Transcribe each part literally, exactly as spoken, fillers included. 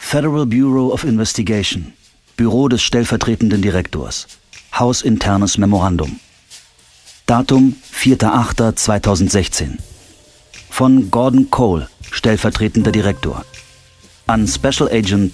Federal Bureau of Investigation, Büro des stellvertretenden Direktors, hausinternes Memorandum. Datum vierter achter zweitausendsechzehn. Von Gordon Cole, stellvertretender Direktor. An Special Agent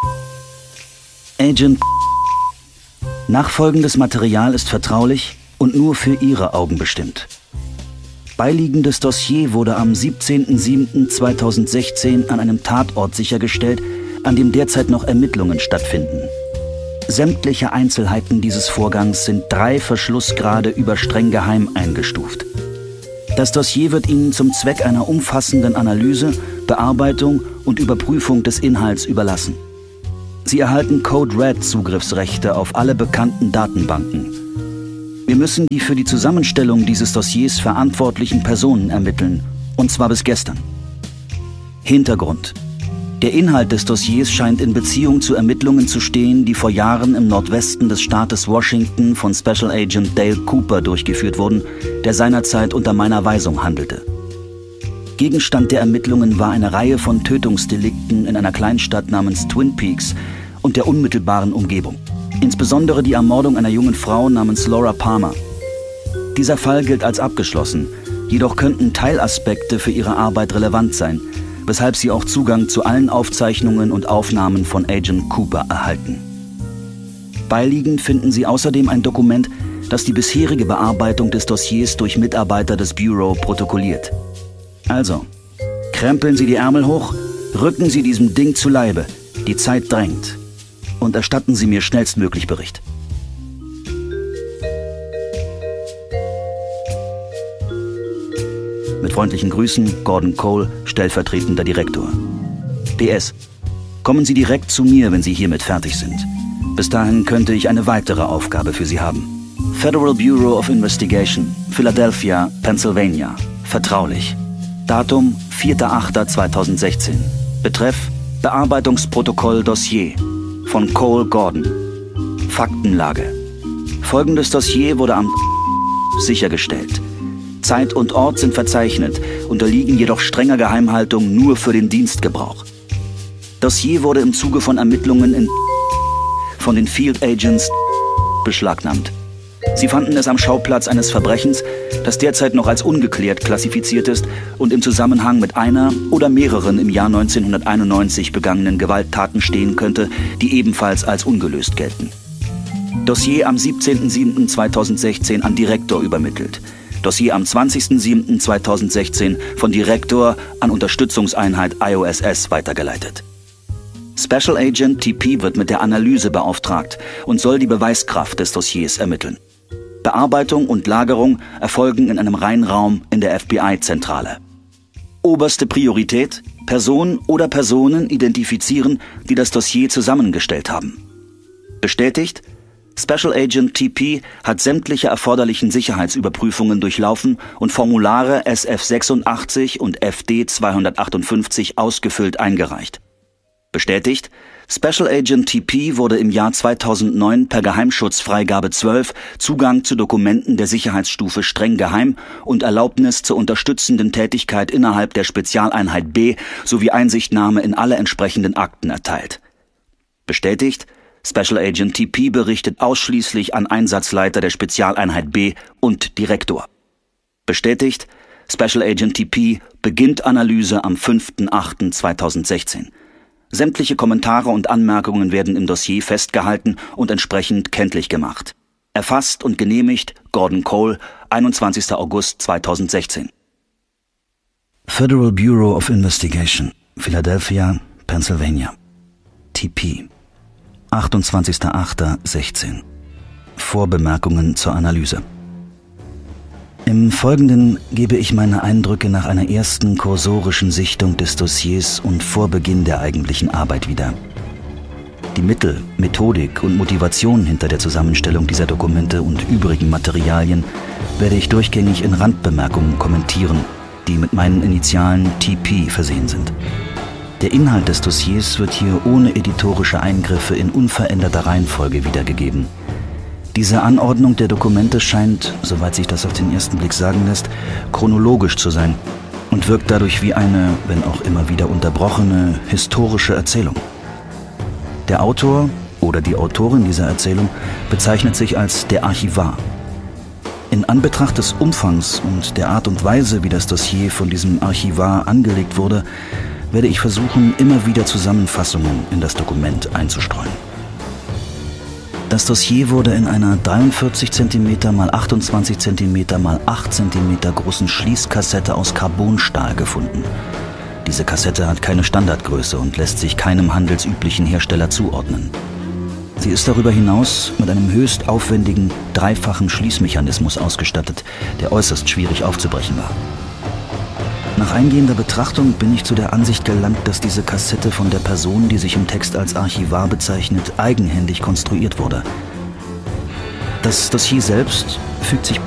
Agent Nachfolgendes Material ist vertraulich und nur für Ihre Augen bestimmt. Beiliegendes Dossier wurde am siebzehnten siebten zweitausendsechzehn an einem Tatort sichergestellt, an dem derzeit noch Ermittlungen stattfinden. Sämtliche Einzelheiten dieses Vorgangs sind drei Verschlussgrade über streng geheim eingestuft. Das Dossier wird Ihnen zum Zweck einer umfassenden Analyse, Bearbeitung und Überprüfung des Inhalts überlassen. Sie erhalten Code Red Zugriffsrechte auf alle bekannten Datenbanken. Wir müssen die für die Zusammenstellung dieses Dossiers verantwortlichen Personen ermitteln, und zwar bis gestern. Hintergrund: Der Inhalt des Dossiers scheint in Beziehung zu Ermittlungen zu stehen, die vor Jahren im Nordwesten des Staates Washington von Special Agent Dale Cooper durchgeführt wurden, der seinerzeit unter meiner Weisung handelte. Gegenstand der Ermittlungen war eine Reihe von Tötungsdelikten in einer Kleinstadt namens Twin Peaks und der unmittelbaren Umgebung. Insbesondere die Ermordung einer jungen Frau namens Laura Palmer. Dieser Fall gilt als abgeschlossen, jedoch könnten Teilaspekte für ihre Arbeit relevant sein, weshalb sie auch Zugang zu allen Aufzeichnungen und Aufnahmen von Agent Cooper erhalten. Beiliegend finden Sie außerdem ein Dokument, das die bisherige Bearbeitung des Dossiers durch Mitarbeiter des Bureau protokolliert. Also, krempeln Sie die Ärmel hoch, rücken Sie diesem Ding zu Leibe, die Zeit drängt, und erstatten Sie mir schnellstmöglich Bericht. Mit freundlichen Grüßen, Gordon Cole, stellvertretender Direktor. P S. Kommen Sie direkt zu mir, wenn Sie hiermit fertig sind. Bis dahin könnte ich eine weitere Aufgabe für Sie haben. Federal Bureau of Investigation, Philadelphia, Pennsylvania. Vertraulich. Datum vierter achter zweitausendsechzehn. Betreff Bearbeitungsprotokoll Dossier. Von Cole Gordon. Faktenlage: Folgendes Dossier wurde am sichergestellt. Zeit und Ort sind verzeichnet, unterliegen jedoch strenger Geheimhaltung nur für den Dienstgebrauch. Dossier wurde im Zuge von Ermittlungen in von den Field Agents beschlagnahmt. Sie fanden es am Schauplatz eines Verbrechens, das derzeit noch als ungeklärt klassifiziert ist und im Zusammenhang mit einer oder mehreren im Jahr neunzehnhunderteinundneunzig begangenen Gewalttaten stehen könnte, die ebenfalls als ungelöst gelten. Dossier am siebzehnten siebten zweitausendsechzehn an Direktor übermittelt. Dossier am zwanzigsten siebten zweitausendsechzehn von Direktor an Unterstützungseinheit I O S S weitergeleitet. Special Agent T P wird mit der Analyse beauftragt und soll die Beweiskraft des Dossiers ermitteln. Bearbeitung und Lagerung erfolgen in einem Reinraum in der F B I-Zentrale. Oberste Priorität: Person oder Personen identifizieren, die das Dossier zusammengestellt haben. Bestätigt: Special Agent T P hat sämtliche erforderlichen Sicherheitsüberprüfungen durchlaufen und Formulare S F sechsundachtzig und F D zweihundertachtundfünfzig ausgefüllt eingereicht. Bestätigt: Special Agent T P wurde im Jahr zweitausendneun per Geheimschutzfreigabe zwölf Zugang zu Dokumenten der Sicherheitsstufe streng geheim und Erlaubnis zur unterstützenden Tätigkeit innerhalb der Spezialeinheit B sowie Einsichtnahme in alle entsprechenden Akten erteilt. Bestätigt: Special Agent T P berichtet ausschließlich an Einsatzleiter der Spezialeinheit B und Direktor. Bestätigt: Special Agent T P beginnt Analyse am fünften achten zweitausendsechzehn. Sämtliche Kommentare und Anmerkungen werden im Dossier festgehalten und entsprechend kenntlich gemacht. Erfasst und genehmigt Gordon Cole, einundzwanzigster August zweitausendsechzehn. Federal Bureau of Investigation, Philadelphia, Pennsylvania. T P. achtundzwanzigster achter sechzehn. Vorbemerkungen zur Analyse. Im Folgenden gebe ich meine Eindrücke nach einer ersten kursorischen Sichtung des Dossiers und vor Beginn der eigentlichen Arbeit wieder. Die Mittel, Methodik und Motivation hinter der Zusammenstellung dieser Dokumente und übrigen Materialien werde ich durchgängig in Randbemerkungen kommentieren, die mit meinen Initialen T P versehen sind. Der Inhalt des Dossiers wird hier ohne editorische Eingriffe in unveränderter Reihenfolge wiedergegeben. Diese Anordnung der Dokumente scheint, soweit sich das auf den ersten Blick sagen lässt, chronologisch zu sein und wirkt dadurch wie eine, wenn auch immer wieder unterbrochene, historische Erzählung. Der Autor oder die Autorin dieser Erzählung bezeichnet sich als der Archivar. In Anbetracht des Umfangs und der Art und Weise, wie das Dossier von diesem Archivar angelegt wurde, werde ich versuchen, immer wieder Zusammenfassungen in das Dokument einzustreuen. Das Dossier wurde in einer dreiundvierzig Zentimeter mal achtundzwanzig Zentimeter mal acht Zentimeter großen Schließkassette aus Carbonstahl gefunden. Diese Kassette hat keine Standardgröße und lässt sich keinem handelsüblichen Hersteller zuordnen. Sie ist darüber hinaus mit einem höchst aufwendigen, dreifachen Schließmechanismus ausgestattet, der äußerst schwierig aufzubrechen war. Nach eingehender Betrachtung bin ich zu der Ansicht gelangt, dass diese Kassette von der Person, die sich im Text als Archivar bezeichnet, eigenhändig konstruiert wurde. Das Dossier selbst fügt sich